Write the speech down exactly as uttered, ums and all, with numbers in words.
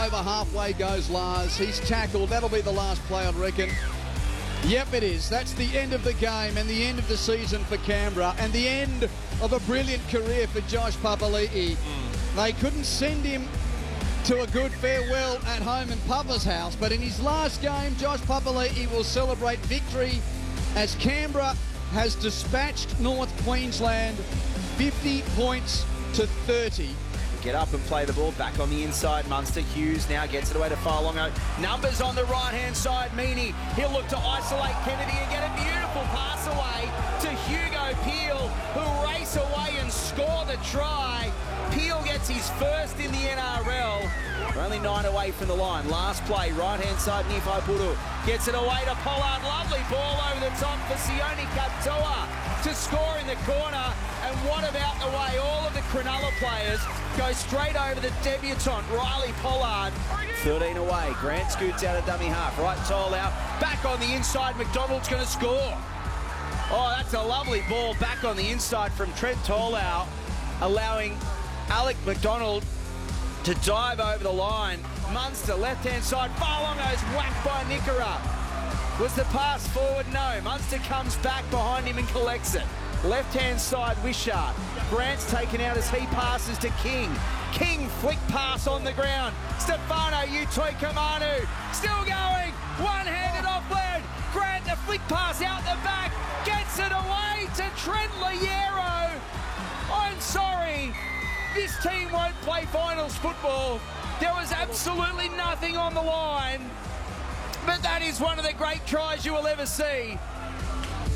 over halfway goes Lars. He's tackled. That'll be the last play, I reckon. Yep, it is. That's the end of the game and the end of the season for Canberra and the end of a brilliant career for Josh Papali'i. Mm. They couldn't send him to a good farewell at home in Papa's house, but in his last game, Josh Papali'i will celebrate victory as Canberra has dispatched North Queensland fifty points to thirty. Get up and play the ball back on the inside. Munster. Hughes now gets it away to Farlongo. Numbers on the right-hand side. Meaney. He'll look to isolate Kennedy and get a beautiful pass away to Hugo Peel, who'll race away and score the try. Peel gets his first in the N R L. We're only nine away from the line. Last play, right-hand side, Nifo Buru. Gets it away to Pollard. Lovely ball over the top for Sione Katoa to score in the corner. And what about the way all of the Cronulla players go straight over the debutant, Riley Pollard. thirteen away. Grant scoots out of dummy half. Right Toll out. Back on the inside. McDonald's going to score. Oh, that's a lovely ball back on the inside from Trent Tolau, allowing Alec McDonald to dive over the line. Munster, left-hand side. Farlongo's whacked by Nickera. Was the pass forward? No. Munster comes back behind him and collects it. Left-hand side, Wishart. Grant's taken out as he passes to King. King flick pass on the ground. Stefano Utoikamanu still going. One-handed offload. Grant, the flick pass out the back. Gets it away to Trent Loiero. I'm sorry. This team won't play finals football. There was absolutely nothing on the line. But that is one of the great tries you will ever see.